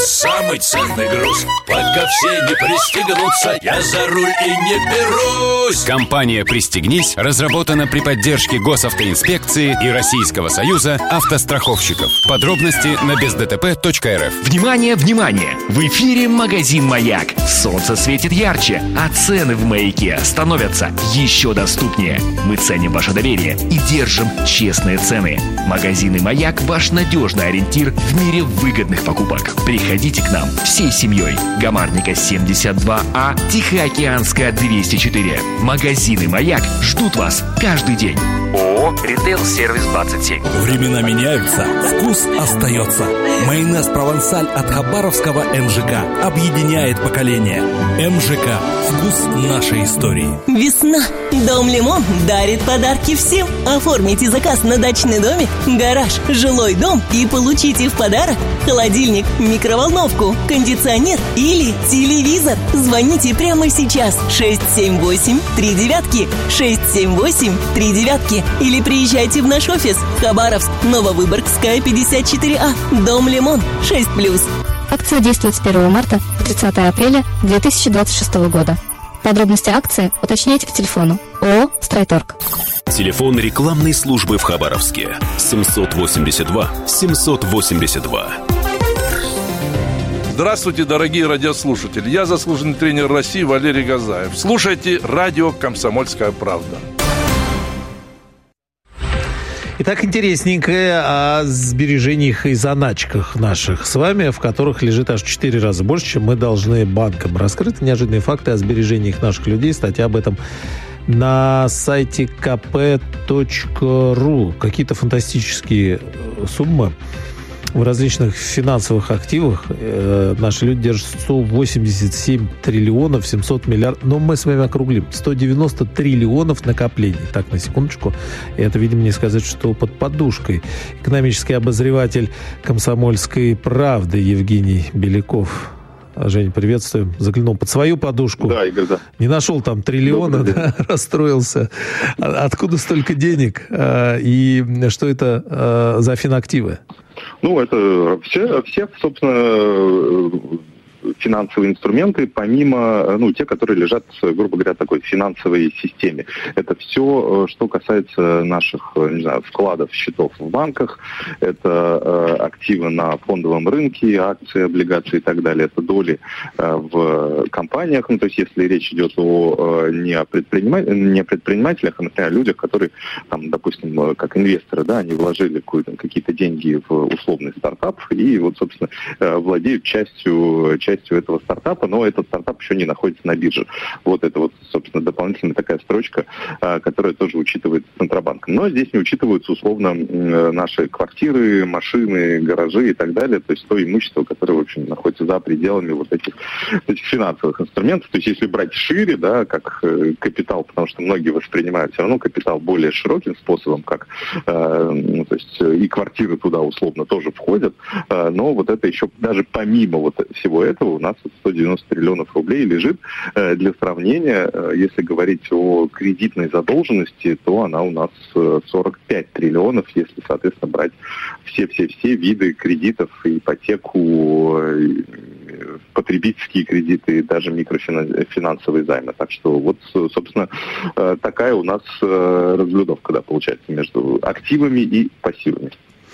самый ценный груз. Пока все не пристегнутся, я за руль и не берусь. Компания «Пристегнись» разработана при поддержке Госавтоинспекции и Российского союза автостраховщиков. Подробности на бездтп.рф. Внимание, внимание! В эфире магазин «Маяк». Солнце светит ярче, а цены в «Маяке» становятся еще доступнее. Мы ценим ваше доверие и держим честные цены. Магазины «Маяк» – ваш надежный ориентир в мире выгодных покупок. Приходите к нам всей семьей. Гамарника 72А, Тихоокеанская 204. Магазины «Маяк» ждут вас каждый день. ООО «Ритейл Сервис 27». Времена меняются, вкус остается. Майонез «Провансаль» от хабаровского МЖК объединяет поколения. МЖК – вкус нашей истории. Весна. Дом Лимон дарит подарки всем. Оформите заказ на дачный домик, гараж, жилой дом и получите в подарок холодильник, микроволновку, кондиционер или телевизор. Звоните прямо сейчас. 678-39. 678-39. Или приезжайте в наш офис. Хабаровск, Нововыборгская, 54А. Дом Лимон, 6+. Акция действует с 1 марта по 30 апреля 2026 года. Подробности акции уточняйте по телефону ООО «Стройторг». Телефон рекламной службы в Хабаровске 782 782. Здравствуйте, дорогие радиослушатели. Я заслуженный тренер России Валерий Газаев. Слушайте радио «Комсомольская правда». Итак, интересненькое о сбережениях и заначках наших с вами, в которых лежит аж в 4 раза больше, чем мы должны банкам. Раскрыты неожиданные факты о сбережениях наших людей. Статья об этом на сайте kp.ru. Какие-то фантастические суммы в различных финансовых активах. Наши люди держат 187 триллионов 700 миллиардов. Но мы с вами округлим. 190 триллионов накоплений. Так, на секундочку. И это, видимо, не сказать, что под подушкой. Экономический обозреватель «Комсомольской правды» Евгений Беляков. Жень, приветствуем. Заглянул под свою подушку. Да, Игорь, да. Не нашел там триллиона, да, расстроился. Откуда столько денег? И что это за финактивы? Ну, это все, собственно, финансовые инструменты, помимо, те, которые лежат, грубо говоря, в такой финансовой системе. Это все, что касается наших, вкладов, счетов в банках, это активы на фондовом рынке, акции, облигации и так далее, это доли в компаниях, то есть если речь идет не о предпринимателях, а, например, о людях, которые, там, допустим, как инвесторы, да, они вложили какие-то деньги в условный стартап и вот, собственно, владеют частью этого стартапа, но этот стартап еще не находится на бирже. Вот это вот, собственно, дополнительная такая строчка, которая тоже учитывается Центробанком. Но здесь не учитываются, условно, наши квартиры, машины, гаражи и так далее, то есть то имущество, которое, в общем, находится за пределами вот этих финансовых инструментов. То есть если брать шире, да, как капитал, потому что многие воспринимают все равно капитал более широким способом, как, то есть и квартиры туда, условно, тоже входят, но вот это еще даже помимо вот всего этого у нас 190 триллионов рублей лежит. Для сравнения, если говорить о кредитной задолженности, то она у нас 45 триллионов, если, соответственно, брать все виды кредитов, ипотеку, потребительские кредиты и даже микрофинансовые займы. Так что вот, собственно, такая у нас разблюдовка, да, получается, между активами и пассивами.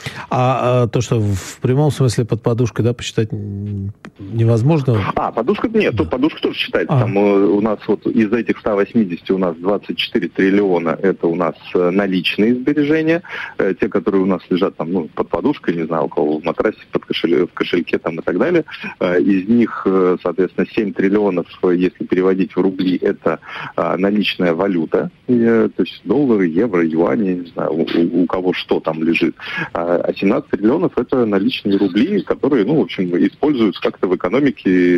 А то, что в прямом смысле под подушкой, да, посчитать невозможно? Подушка нет, тут подушка тоже считается. Там у нас вот из этих 180 у нас 24 триллиона, это у нас наличные сбережения, те, которые у нас лежат там, под подушкой, не знаю, у кого в матрасе, в кошельке там и так далее. Из них, соответственно, 7 триллионов, если переводить в рубли, это наличная валюта, то есть доллары, евро, юани, не знаю, у кого что там лежит. А 17 триллионов – это наличные рубли, которые, в общем, используются как-то в экономике.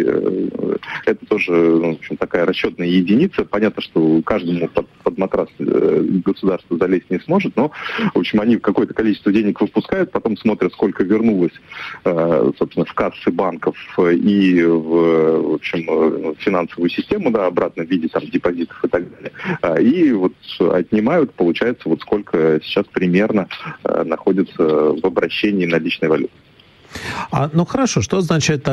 Это тоже, в общем, такая расчетная единица. Понятно, что каждому под матрас государство залезть не сможет, но, в общем, они какое-то количество денег выпускают, потом смотрят, сколько вернулось, собственно, в кассы банков и в общем, финансовую систему, да, обратно в виде там депозитов и так далее. И вот отнимают, получается, вот сколько сейчас примерно находится в обращении наличной валюты. Хорошо, что означает